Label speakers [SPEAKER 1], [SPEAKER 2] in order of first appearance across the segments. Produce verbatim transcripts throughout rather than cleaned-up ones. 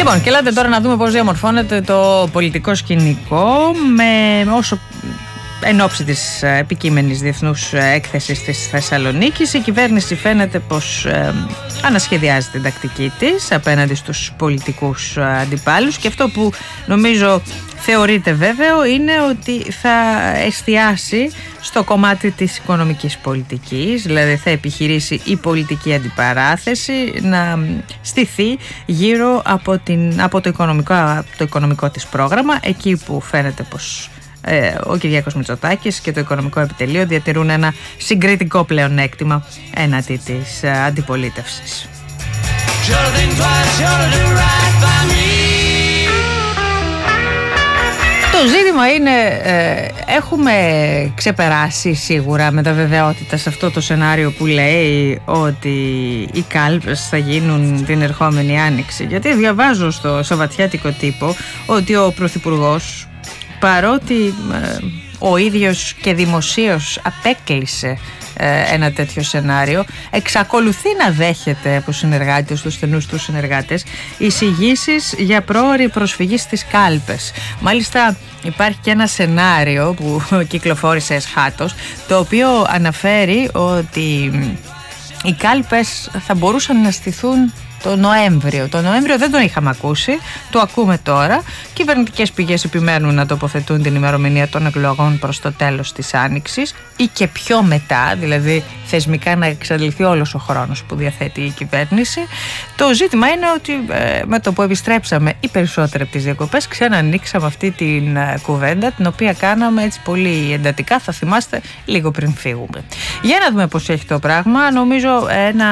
[SPEAKER 1] Λοιπόν, και ελάτε τώρα να δούμε πώς διαμορφώνεται το πολιτικό σκηνικό με όσο εν ώψη της επικείμενης διεθνούς έκθεσης της Θεσσαλονίκης. Η κυβέρνηση φαίνεται πως ε, ανασχεδιάζει την τακτική της απέναντι στους πολιτικούς αντιπάλους, και αυτό που νομίζω θεωρείται βέβαιο είναι ότι θα εστιάσει στο κομμάτι της οικονομικής πολιτικής, δηλαδή θα επιχειρήσει η πολιτική αντιπαράθεση να στηθεί γύρω από, την, από το, οικονομικό, το οικονομικό της πρόγραμμα, εκεί που φαίνεται πως ε, ο Κυριάκος Μητσοτάκης και το οικονομικό επιτελείο διατηρούν ένα συγκριτικό πλεονέκτημα έναντι της ε, αντιπολίτευσης. Το ζήτημα είναι, ε, έχουμε ξεπεράσει σίγουρα με τα βεβαιότητα σε αυτό το σενάριο που λέει ότι οι κάλπες θα γίνουν την ερχόμενη άνοιξη? Γιατί διαβάζω στο σαββατιάτικο τύπο ότι ο Πρωθυπουργός, παρότι ε, ο ίδιος και δημοσίως απέκλεισε ε, ένα τέτοιο σενάριο, εξακολουθεί να δέχεται από συνεργάτες, τους στενούς τους συνεργάτες, εισηγήσεις για πρόωρη προσφυγή στις κάλπες. Μάλιστα υπάρχει και ένα σενάριο που κυκλοφόρησε εσχάτως, το οποίο αναφέρει ότι οι κάλπες θα μπορούσαν να στηθούν το Νοέμβριο. Το Νοέμβριο δεν τον είχαμε ακούσει, το ακούμε τώρα. Κυβερνητικές πηγές επιμένουν να τοποθετούν την ημερομηνία των εκλογών προς το τέλος της Άνοιξης ή και πιο μετά, δηλαδή θεσμικά να εξαντληθεί όλος ο χρόνος που διαθέτει η κυβέρνηση. Το ζήτημα είναι ότι ε, με το που επιστρέψαμε οι περισσότεροι από τις διακοπές, ξανανοίξαμε αυτή την ε, κουβέντα, την οποία κάναμε έτσι πολύ εντατικά, θα θυμάστε, λίγο πριν φύγουμε. Για να δούμε πώς έχει το πράγμα. Νομίζω ένα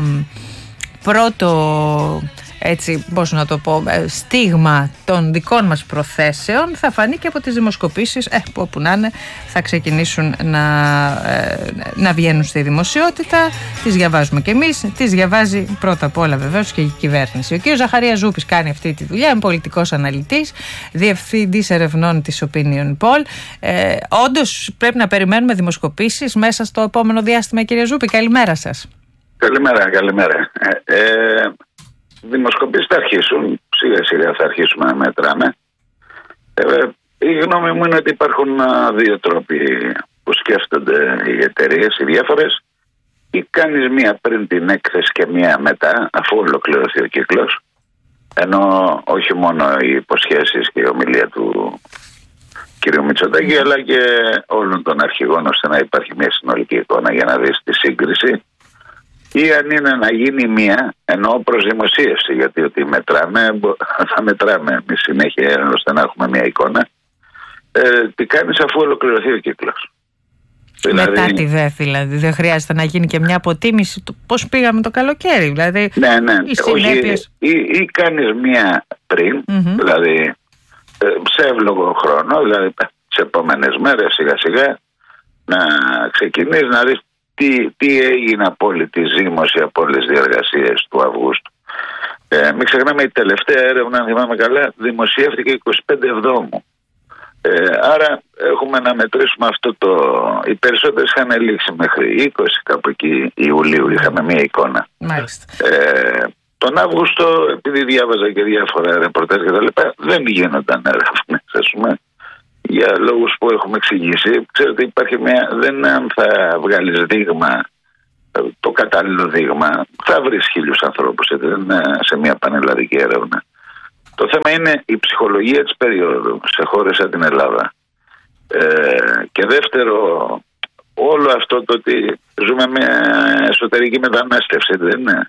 [SPEAKER 1] πρώτο, έτσι, πώς να το πω, στίγμα των δικών μας προθέσεων θα φανεί και από τις δημοσκοπήσεις ε, που όπου να είναι θα ξεκινήσουν να, ε, να βγαίνουν στη δημοσιότητα. Τις διαβάζουμε κι εμείς, τις διαβάζει πρώτα απ' όλα βεβαίως και η κυβέρνηση. Ο κ. Ζαχαρίας Ζούπης κάνει αυτή τη δουλειά, είναι πολιτικός αναλυτής, διευθυντής ερευνών της Opinion Poll. Ε, όντως πρέπει να περιμένουμε δημοσκοπήσεις μέσα στο επόμενο διάστημα, κ. Ζούπη? Καλημέρα σας.
[SPEAKER 2] Καλημέρα, καλημέρα. Ε, ε, δημοσκοπήσεις θα αρχίσουν, σιγά σιγά θα αρχίσουμε να μετράμε. Ε, η γνώμη μου είναι ότι υπάρχουν α, δύο τρόποι που σκέφτονται οι εταιρείες, οι διάφορες. Ή κάνεις μία πριν την έκθεση και μία μετά, αφού ολοκληρωθεί ο κύκλος, ενώ όχι μόνο οι υποσχέσεις και η ομιλία του κ. Μητσοτάκη, αλλά και όλων των αρχηγών, ώστε να υπάρχει μια συνολική εικόνα για να δεις τη σύγκριση. Ή αν είναι να γίνει μία, εννοώ προς δημοσίευση, γιατί ότι μετράμε, θα μετράμε εμείς συνέχεια ώστε να έχουμε μία εικόνα. Ε, τι κάνεις αφού ολοκληρωθεί ο κύκλος?
[SPEAKER 1] Μετά δηλαδή, τη ΔΕΘ δηλαδή, δεν χρειάζεται να γίνει και μια αποτίμηση του πώς πήγαμε το καλοκαίρι, δηλαδή?
[SPEAKER 2] Ναι, ναι,
[SPEAKER 1] οι συνέπειες...
[SPEAKER 2] ή, ή κάνεις μία πριν, mm-hmm. δηλαδή σε εύλογο χρόνο, δηλαδή τις επόμενες μέρες σιγά σιγά να ξεκινήσεις να δεις Τι, τι έγινε από όλη τη ζήμωση, από όλες τις διεργασίες του Αυγούστου. Ε, μην ξεχνάμε, η τελευταία έρευνα, αν θυμάμαι καλά, δημοσιεύτηκε εικοστή πέμπτη Εβδόμου. Ε, άρα έχουμε να μετρήσουμε αυτό το... Οι περισσότερες είχαν λήξει μέχρι είκοσι κάπου εκεί Ιουλίου, είχαμε μία εικόνα.
[SPEAKER 1] Μάλιστα.
[SPEAKER 2] Ε, τον Αύγουστο, επειδή διάβαζα και διάφορα ρεπορτάζ και τα λοιπά, δεν γίνονταν έρευνες, ας πούμε. Για λόγους που έχουμε εξηγήσει. Ξέρετε, υπάρχει μια... δεν είναι αν θα βγάλεις δείγμα, το κατάλληλο δείγμα, θα βρεις χίλιους ανθρώπους σε μια πανελλαδική έρευνα. Το θέμα είναι η ψυχολογία της περίοδου σε χώρες σαν την Ελλάδα. Ε, και δεύτερο, όλο αυτό το ότι ζούμε μια εσωτερική μετανάστευση, δεν είναι?